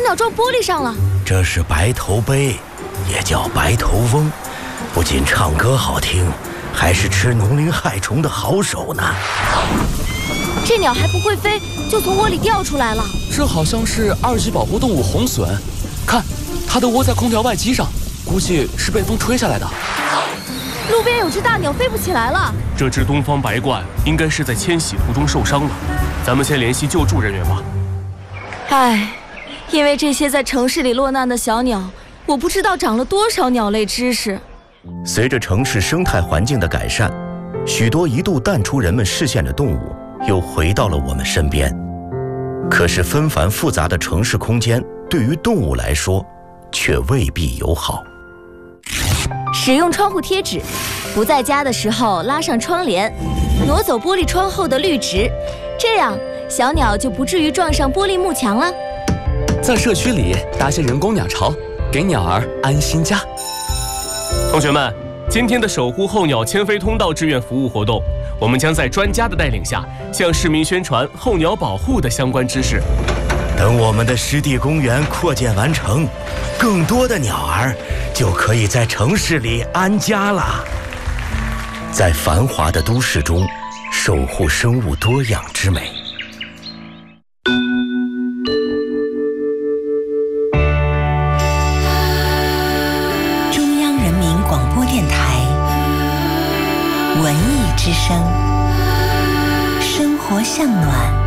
鸟撞玻璃上了。 这是白头鹎，也叫白头翁，不仅唱歌好听，还是吃农林害虫的好手呢。 这鸟还不会飞，就从窝里掉出来了。 这好像是2级保护动物红隼，看，它都窝在空调外机上，估计是被风吹下来的。 路边有只大鸟飞不起来了。 这只东方白鹳应该是在迁徙途中受伤了，咱们先联系救助人员吧。 唉，因为这些在城市里落难的小鸟，我不知道长了多少鸟类知识。 随着城市生态环境的改善，许多一度淡出人们视线的动物又回到了我们身边。可是纷繁复杂的城市空间对于动物来说却未必友好。 使用窗户贴纸，不在家的时候拉上窗帘，挪走玻璃窗后的绿植，这样小鸟就不至于撞上玻璃幕墙了。 在社区里搭些人工鸟巢，给鸟儿安心家。 同学们，今天的守护候鸟迁飞通道志愿服务活动，我们将在专家的带领下，向市民宣传候鸟保护的相关知识。 等我们的湿地公园扩建完成，更多的鸟儿就可以在城市里安家了。在繁华的都市中，守护生物多样之美。 中央人民广播电台文艺之声，生活向暖。